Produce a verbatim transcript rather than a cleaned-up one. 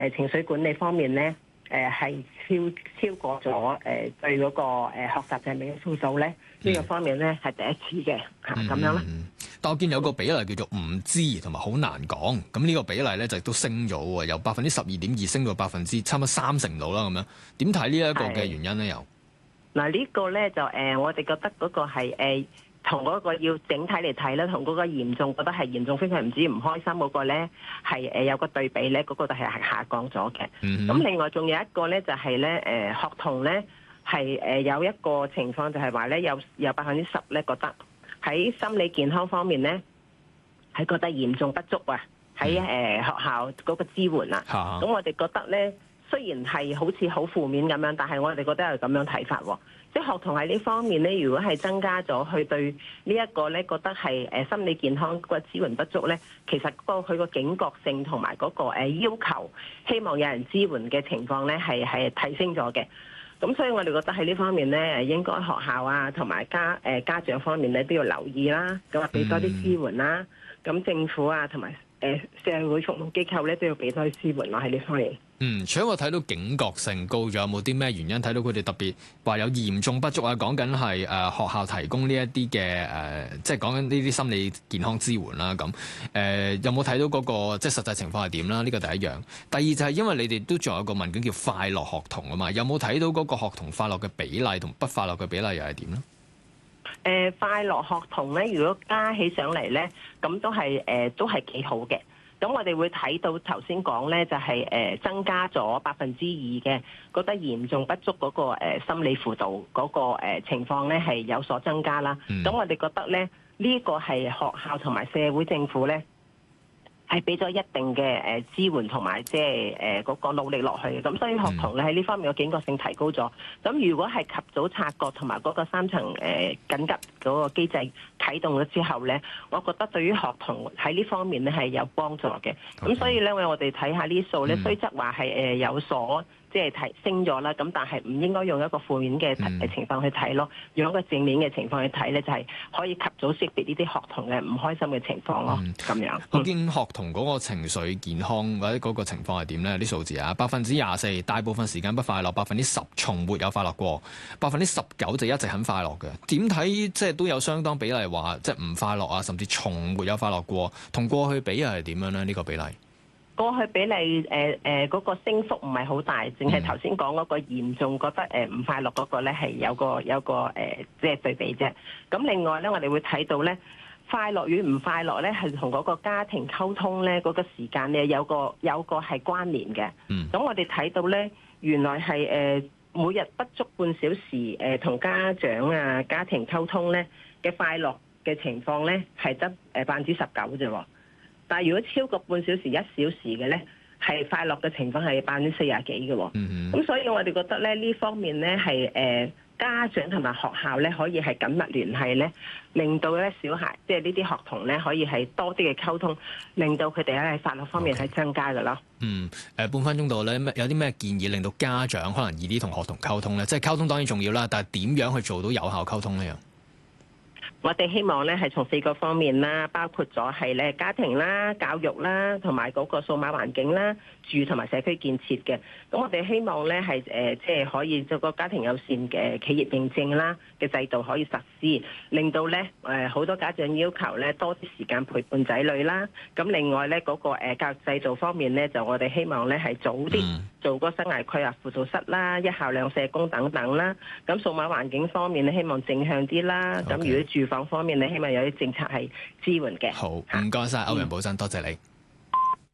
誒情緒管理方面咧，誒係超超過咗誒對嗰個誒學習上面嘅輔導咧，呢個方面咧係第一次嘅嚇咁樣啦。 但我見有個比例叫做唔知同埋好難講，咁呢個比例咧就都升咗喎，由百分之十二點二升到百分之差唔多三成度啦咁樣。點睇呢一個嘅原因咧？又嗱呢個咧就誒，我哋覺得嗰個係誒同嗰個要整體嚟睇啦，同嗰個嚴重覺得係嚴重非常唔知唔開心嗰個咧係誒有個對比咧，嗰個就係下降咗嘅。咁、嗯、另外仲有一個咧就係咧誒學童咧係誒有一個情況就係話咧有有百分之十咧覺得喺心理健康方面咧係覺得嚴重不足啊，喺誒學校嗰個支援啊。咁、嗯、我哋覺得咧雖然係好似好負面咁樣，但係我哋覺得係咁樣睇法喎。即係學童喺呢方面咧，如果係增加咗去對呢一個咧，覺得係誒心理健康個支援不足咧，其實個佢個警覺性同埋嗰個誒要求，希望有人支援嘅情況咧，係係提升咗嘅。咁所以我哋覺得喺呢方面咧，誒應該學校啊同埋家誒家長方面咧都要留意啦，咁啊俾多啲支援啦。咁、嗯、政府啊同埋誒社會服務機構咧都要俾多啲支援咯喺呢方面。 嗯，除咗我睇到警覺性高咗，有冇啲咩原因睇到佢哋特別話有嚴重不足啊？講緊係誒學校提供呢一啲嘅誒，即係講緊呢啲心理健康支援啦。咁誒、呃、有冇睇到嗰、那個即係實際情況係點啦？呢個第一樣。第二就係因為你哋都仲有個問卷叫快樂學童啊嘛，有冇睇到嗰個學童快樂嘅比例同不快樂嘅比例又係點咧？誒、 呃、快樂學童咧，如果加起上嚟咧，咁都係誒、呃、都係幾好嘅。咁我哋會睇到頭先講咧，就係誒增加咗百分之二嘅覺得嚴重不足嗰個誒心理輔導嗰個誒情況咧係有所增加啦。咁、嗯、我哋覺得咧呢個係學校同埋社會政府咧係俾咗一定嘅誒支援同埋即係誒嗰個努力落去嘅。咁所以學童咧喺呢方面嘅警覺性提高咗。咁如果係及早察覺同埋嗰個三層誒緊急嗰個機制啟動咗之後咧，我覺得對於學童喺呢方面咧係有幫助嘅。咁、okay. 所以咧，我哋睇下呢啲數咧，雖則話係誒有所即係提升咗啦，咁但係唔應該用一個負面嘅情況去睇咯，用一個正面嘅情況去睇咧，就係可以及早識別呢啲學童嘅唔開心嘅情況咯。咁、嗯、樣， 我見學童嗰個情緒健康或者嗰個情況係點咧？啲數字啊，百分之廿四大部分時間不快樂，百分之十從沒有快樂過，百分之十九就一直很快樂嘅。點睇即係都有相當比例話，即係唔快樂啊，甚至從沒有快樂過，同過去比又係點樣咧？呢、呢個比例？ 過去比例誒誒嗰個升幅唔係好大，淨係頭先講嗰個嚴重覺得誒唔快樂嗰個咧係有個有個誒即係對比啫。咁另外咧，我哋會睇到咧快樂與唔快樂咧係同嗰個家庭溝通咧嗰個時間咧有個有個係關聯嘅。咁、嗯、我哋睇到咧原來係誒每日不足半小時誒同家長啊家庭溝通咧嘅快樂嘅情況咧係得誒百分之十九啫喎。但係如果超過半小時一小時嘅咧，係快樂嘅情況係百分之四十幾嘅喎。咁、mm-hmm. 所以我哋覺得咧呢方面咧係誒家長同埋學校咧可以係緊密聯繫咧，令到咧小孩即係呢啲學童咧可以係多啲嘅溝通，令到佢哋喺快樂方面係增加嘅咯。 嗯，誒、呃、半分鐘度咧，有啲咩建議令到家長可能易啲同學童溝通咧？即係溝通當然重要啦，但係點樣去做到有效溝通呢？ 我哋希望咧係從四個方面啦，包括咗係咧家庭啦、教育啦，同埋嗰個數碼環境啦、住同埋社區建設嘅。咁我哋希望咧係誒即係可以做個家庭友善嘅企業認證啦嘅制度可以實施，令到咧誒好多家長要求咧多啲時間陪伴仔女啦。咁另外咧嗰個誒教育制度方面咧，就我哋希望咧係早啲做個生涯規劃輔導室啦、一校兩社工等等啦。咁數碼環境方面咧，希望正向啲啦。咁、okay. 如果住房方面咧，希望有啲政策係支援嘅。 好，唔該晒歐陽寶珍，多謝你。